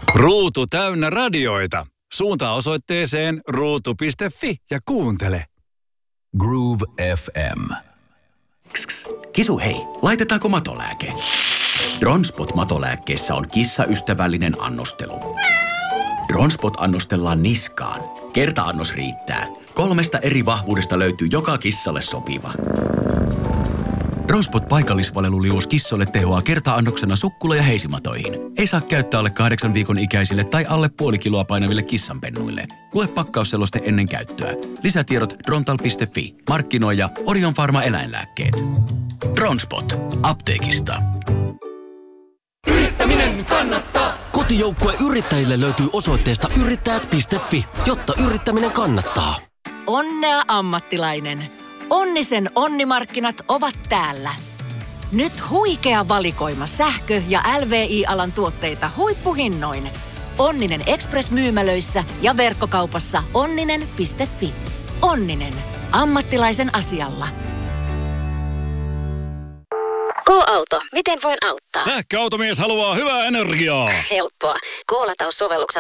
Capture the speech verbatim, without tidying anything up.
Ruutu täynnä radioita. Suuntaa osoitteeseen ruutu piste fi ja kuuntele. Groove F M. Kss, Kisu hei, laitetaanko matolääke? Dronspot matolääkkeessä on kissaystävällinen annostelu. Dronspot annostellaan niskaan. Kerta-annos riittää. Kolmesta eri vahvuudesta löytyy joka kissalle sopiva. Dronspot paikallisvaleluliuos kissoille tehoaa kerta-annoksena sukkula- ja heisimatoihin. Ei saa käyttää alle kahdeksan viikon ikäisille tai alle puoli kiloa painaville kissanpennuille. Lue pakkausseloste ennen käyttöä. Lisätiedot drontal piste fi. Markkinoija Orion Pharma eläinlääkkeet. Dronspot. Apteekista. Yrittäminen kannattaa! Kotijoukkue yrittäjille löytyy osoitteesta yrittäjät piste fi, jotta yrittäminen kannattaa. Onnea ammattilainen! Onnisen onnimarkkinat ovat täällä. Nyt huikea valikoima sähkö- ja L V I-alan tuotteita huippuhinnoin. Onninen Express-myymälöissä ja verkkokaupassa onninen piste fi. Onninen. Ammattilaisen asialla. K-auto. Miten voin auttaa? Sähköautomies haluaa hyvää energiaa. Helppoa. K-lataussovelluksen